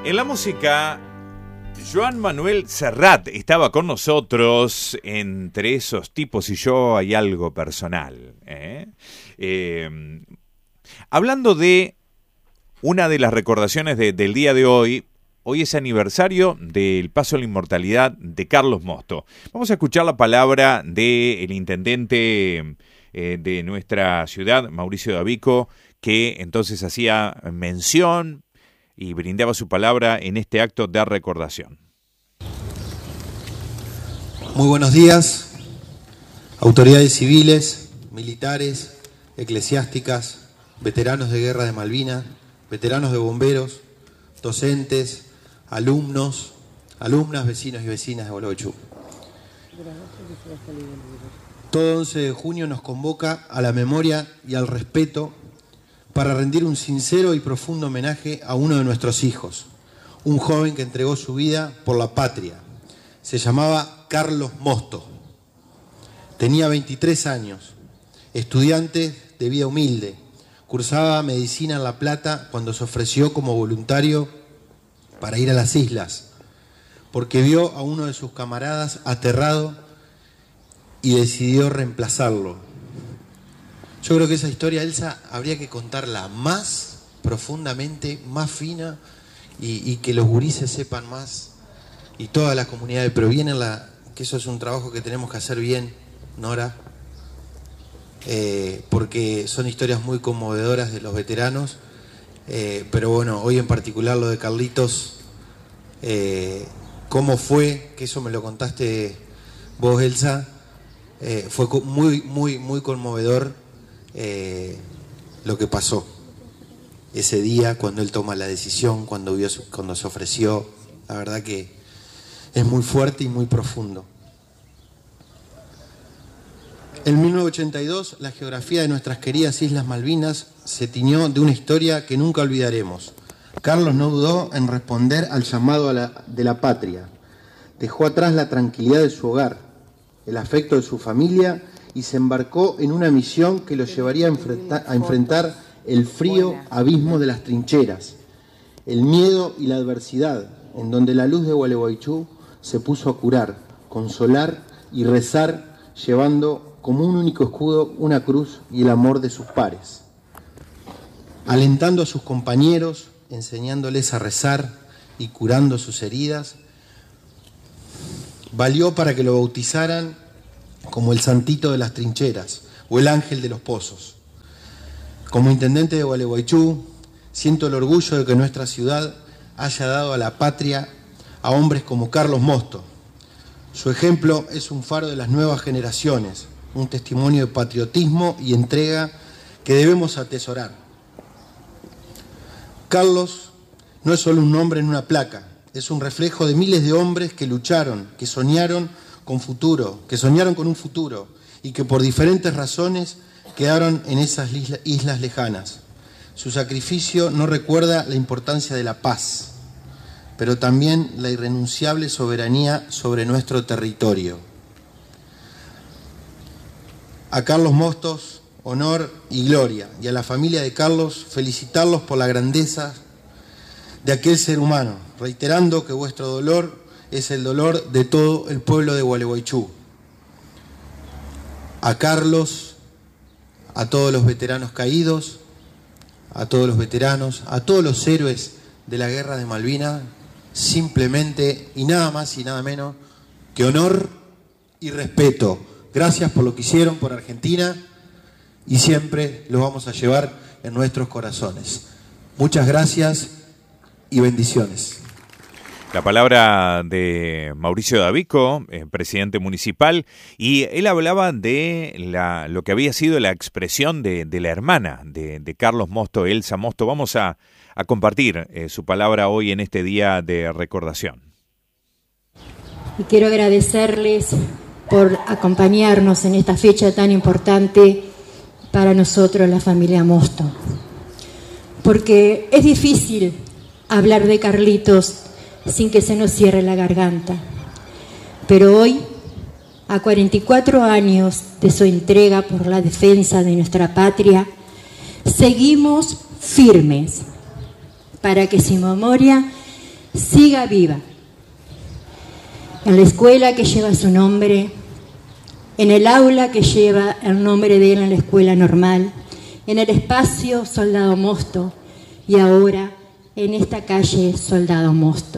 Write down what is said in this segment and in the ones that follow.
En la música, Joan Manuel Serrat estaba con nosotros. Entre esos tipos y yo hay algo personal. Hablando de una de las recordaciones del día de hoy. Hoy es aniversario del paso a la inmortalidad de Carlos Mosto. Vamos a escuchar la palabra del intendente de nuestra ciudad, Mauricio D'Avico, que entonces hacía mención y brindaba su palabra en este acto de recordación. Muy buenos días, autoridades civiles, militares, eclesiásticas, veteranos de guerra de Malvinas, veteranos de bomberos, docentes, alumnos, alumnas, vecinos y vecinas de Gualeguaychú. Todo 11 de junio nos convoca a la memoria y al respeto para rendir un sincero y profundo homenaje a uno de nuestros hijos, un joven que entregó su vida por la patria. Se llamaba Carlos Mosto. Tenía 23 años, estudiante de vida humilde. Cursaba medicina en La Plata cuando se ofreció como voluntario para ir a las islas, porque vio a uno de sus camaradas aterrado y decidió reemplazarlo. Yo creo que esa historia, Elsa, habría que contarla más profundamente, más fina, y que los gurises sepan más, y toda la comunidad, pero bien que eso es un trabajo que tenemos que hacer bien, Nora, porque son historias muy conmovedoras de los veteranos, pero bueno, hoy en particular lo de Carlitos, cómo fue, que eso me lo contaste vos, Elsa, fue muy conmovedor lo que pasó ese día cuando él toma la decisión, cuando se ofreció. La verdad que es muy fuerte y muy profundo. En 1982, la geografía de nuestras queridas Islas Malvinas se tiñó de una historia que nunca olvidaremos. Carlos no dudó en responder al llamado de la patria. Dejó atrás la tranquilidad de su hogar, el afecto de su familia, y se embarcó en una misión que lo llevaría a enfrentar el frío abismo de las trincheras, el miedo y la adversidad, en donde la luz de Gualeguaychú se puso a curar, consolar y rezar, llevando como un único escudo una cruz y el amor de sus pares. Alentando a sus compañeros, enseñándoles a rezar y curando sus heridas, valió para que lo bautizaran como el santito de las trincheras o el ángel de los pozos. Como intendente de Gualeguaychú, siento el orgullo de que nuestra ciudad haya dado a la patria a hombres como Carlos Mosto. Su ejemplo es un faro de las nuevas generaciones, un testimonio de patriotismo y entrega que debemos atesorar. Carlos no es solo un nombre en una placa, es un reflejo de miles de hombres que lucharon, que soñaron con futuro, que soñaron con un futuro y que por diferentes razones quedaron en esas islas lejanas. Su sacrificio no recuerda la importancia de la paz, pero también la irrenunciable soberanía sobre nuestro territorio. A Carlos Mostos, honor y gloria, y a la familia de Carlos, felicitarlos por la grandeza de aquel ser humano, reiterando que vuestro dolor es el dolor de todo el pueblo de Gualeguaychú. A Carlos, a todos los veteranos caídos, a todos los veteranos, a todos los héroes de la guerra de Malvinas, simplemente y nada más y nada menos que honor y respeto. Gracias por lo que hicieron por Argentina y siempre los vamos a llevar en nuestros corazones. Muchas gracias y bendiciones. La palabra de Mauricio D'Avico, presidente municipal, y él hablaba de lo que había sido la expresión de la hermana de Carlos Mosto, Elsa Mosto. Vamos a compartir su palabra hoy en este día de recordación. Y quiero agradecerles por acompañarnos en esta fecha tan importante para nosotros, la familia Mosto. Porque es difícil hablar de Carlitos sin que se nos cierre la garganta. Pero hoy, a 44 años de su entrega por la defensa de nuestra patria, seguimos firmes para que su memoria siga viva. En la escuela que lleva su nombre, en el aula que lleva el nombre de él en la escuela normal, en el espacio Soldado Mosto y ahora en esta calle Soldado Mosto.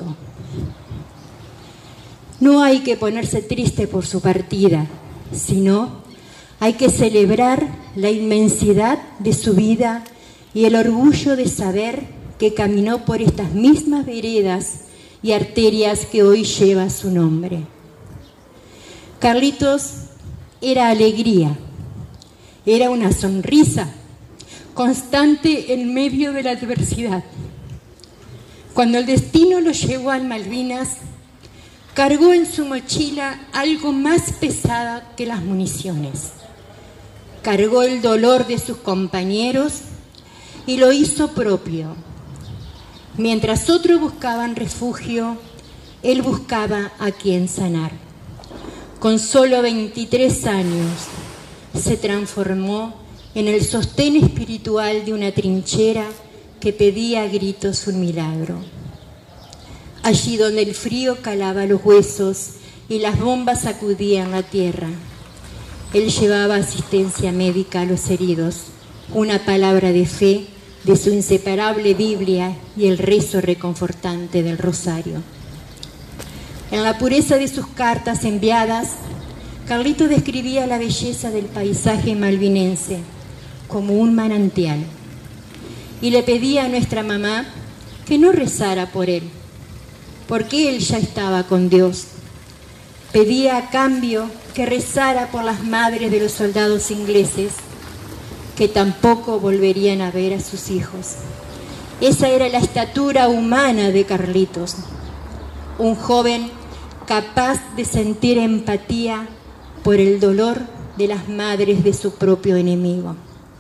No hay que ponerse triste por su partida, sino hay que celebrar la inmensidad de su vida y el orgullo de saber que caminó por estas mismas veredas y arterias que hoy lleva su nombre. Carlitos era alegría, era una sonrisa constante en medio de la adversidad. Cuando el destino lo llevó al Malvinas, cargó en su mochila algo más pesado que las municiones. Cargó el dolor de sus compañeros y lo hizo propio. Mientras otros buscaban refugio, él buscaba a quien sanar. Con solo 23 años se transformó en el sostén espiritual de una trinchera que pedía a gritos un milagro. Allí donde el frío calaba los huesos y las bombas sacudían la tierra, él llevaba asistencia médica a los heridos, una palabra de fe de su inseparable Biblia y el rezo reconfortante del rosario. En la pureza de sus cartas enviadas, Carlitos describía la belleza del paisaje malvinense como un manantial y le pedía a nuestra mamá que no rezara por él, porque él ya estaba con Dios. Pedía a cambio que rezara por las madres de los soldados ingleses, que tampoco volverían a ver a sus hijos. Esa era la estatura humana de Carlitos, un joven capaz de sentir empatía por el dolor de las madres de su propio enemigo.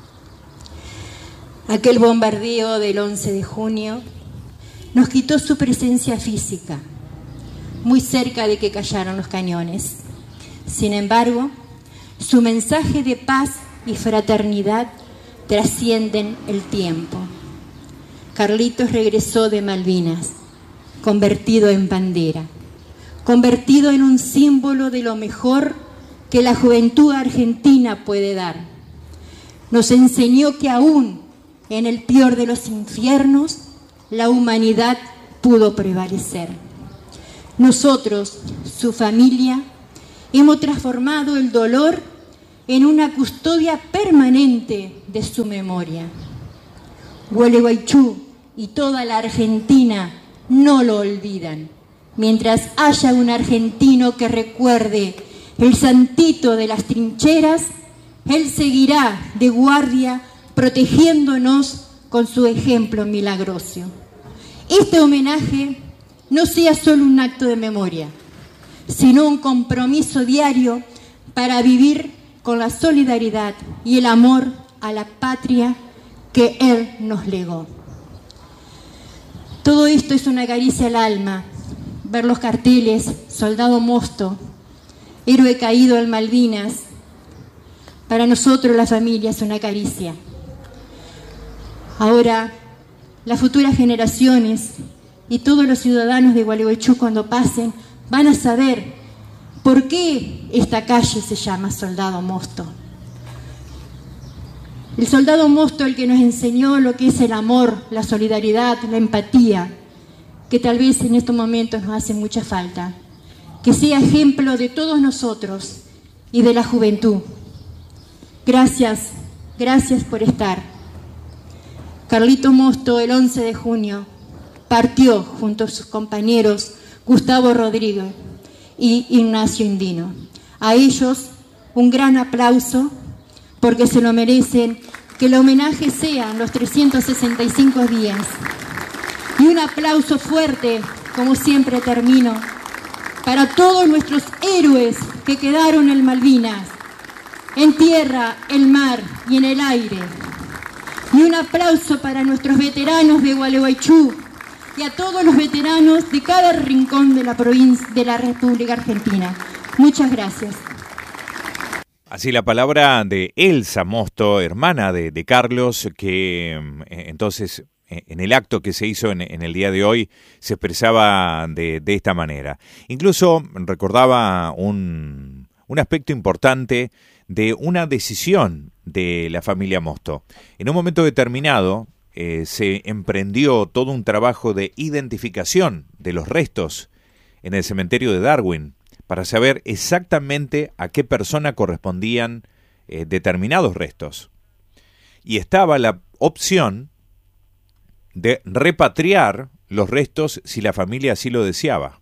Aquel bombardeo del 11 de junio nos quitó su presencia física, muy cerca de que callaran los cañones. Sin embargo, su mensaje de paz y fraternidad trascienden el tiempo. Carlitos regresó de Malvinas, convertido en bandera, convertido en un símbolo de lo mejor que la juventud argentina puede dar. Nos enseñó que aún en el peor de los infiernos, la humanidad pudo prevalecer. Nosotros, su familia, hemos transformado el dolor en una custodia permanente de su memoria. Gualeguaychú y toda la Argentina no lo olvidan. Mientras haya un argentino que recuerde el santito de las trincheras, él seguirá de guardia protegiéndonos con su ejemplo milagroso. Este homenaje no sea solo un acto de memoria, sino un compromiso diario para vivir con la solidaridad y el amor a la patria que él nos legó. Todo esto es una caricia al alma, ver los carteles, Soldado Mosto, héroe caído en Malvinas. Para nosotros la familia es una caricia. Ahora, las futuras generaciones y todos los ciudadanos de Gualeguaychú cuando pasen van a saber por qué esta calle se llama Soldado Mosto. El Soldado Mosto, el que nos enseñó lo que es el amor, la solidaridad, la empatía, que tal vez en estos momentos nos hace mucha falta. Que sea ejemplo de todos nosotros y de la juventud. Gracias, gracias por estar. Carlitos Mosto, el 11 de junio, partió junto a sus compañeros Gustavo Rodríguez y Ignacio Indino. A ellos un gran aplauso porque se lo merecen, que el homenaje sea los 365 días. Y un aplauso fuerte, como siempre termino, para todos nuestros héroes que quedaron en Malvinas, en tierra, el mar y en el aire. Y un aplauso para nuestros veteranos de Gualeguaychú y a todos los veteranos de cada rincón de la provincia de la República Argentina. Muchas gracias. Así la palabra de Elsa Mosto, hermana de Carlos, que entonces en el acto que se hizo en el día de hoy, se expresaba de esta manera. Incluso recordaba un aspecto importante de una decisión de la familia Mosto. En un momento determinado se emprendió todo un trabajo de identificación de los restos en el cementerio de Darwin para saber exactamente a qué persona correspondían determinados restos. Y estaba la opción de repatriar los restos si la familia así lo deseaba.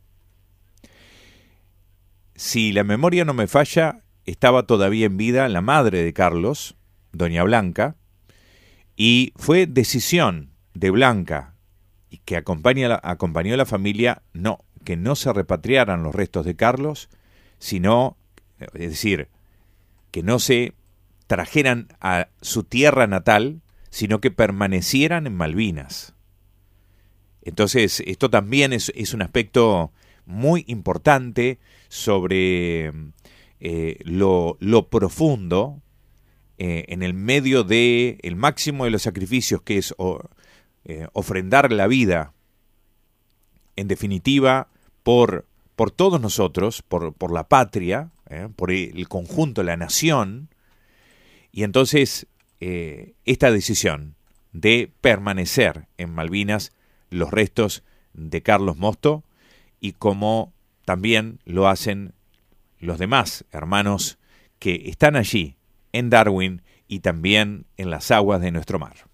Si la memoria no me falla, estaba todavía en vida la madre de Carlos, doña Blanca, y fue decisión de Blanca, y que acompañó a la familia, que no se repatriaran los restos de Carlos, sino, es decir, que no se trajeran a su tierra natal, sino que permanecieran en Malvinas. Entonces, esto también es un aspecto muy importante sobre lo profundo en el medio de el máximo de los sacrificios, que es ofrendar la vida, en definitiva, por todos nosotros, por la patria, por el conjunto, la nación. Y entonces esta decisión de permanecer en Malvinas los restos de Carlos Mosto, y como también lo hacen los demás hermanos que están allí en Darwin y también en las aguas de nuestro mar.